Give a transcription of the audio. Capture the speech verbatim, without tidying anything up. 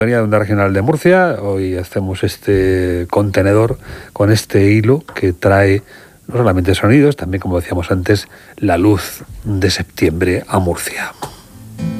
Venía de Onda Regional de Murcia. Hoy hacemos este contenedor con este hilo que trae no solamente sonidos, también, como decíamos antes, la luz de septiembre a Murcia.